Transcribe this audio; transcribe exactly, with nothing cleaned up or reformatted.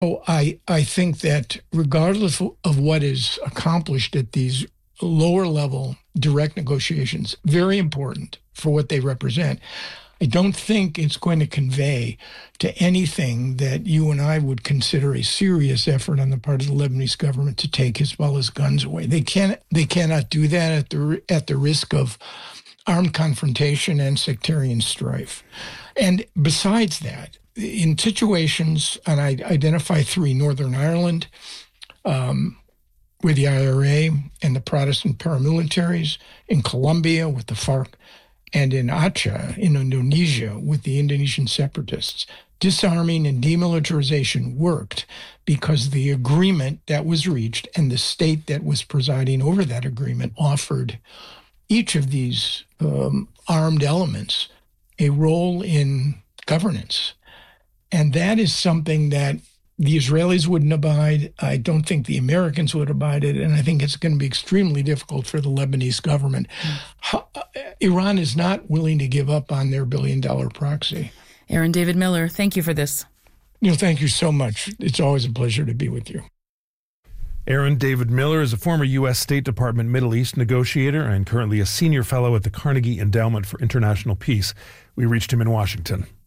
Oh, I, I think that regardless of what is accomplished at these lower level direct negotiations, very important for what they represent, I don't think it's going to convey to anything that you and I would consider a serious effort on the part of the Lebanese government to take Hezbollah's guns away. They can't, they cannot do that at the at the risk of armed confrontation and sectarian strife. And besides that, in situations, and I identify three: Northern Ireland, um, with the I R A and the Protestant paramilitaries, in Colombia with the FARC, and in Aceh, in Indonesia, with the Indonesian separatists. Disarming and demilitarization worked because the agreement that was reached and the state that was presiding over that agreement offered each of these um, armed elements a role in governance. And that is something that the Israelis wouldn't abide. I don't think the Americans would abide it. And I think it's going to be extremely difficult for the Lebanese government. Mm. How, uh, Iran is not willing to give up on their billion-dollar proxy. Aaron David Miller, thank you for this. You know, thank you so much. It's always a pleasure to be with you. Aaron David Miller is a former U S State Department Middle East negotiator and currently a senior fellow at the Carnegie Endowment for International Peace. We reached him in Washington.